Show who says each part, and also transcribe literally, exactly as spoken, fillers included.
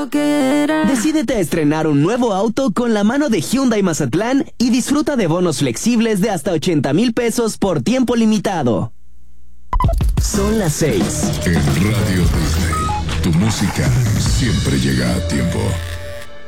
Speaker 1: lo que era.
Speaker 2: Decídete a estrenar un nuevo auto con la mano de Hyundai Mazatlán y disfruta de bonos flexibles de hasta ochenta mil pesos por tiempo limitado. Son las seis.
Speaker 3: En Radio Disney, tu música siempre llega a tiempo.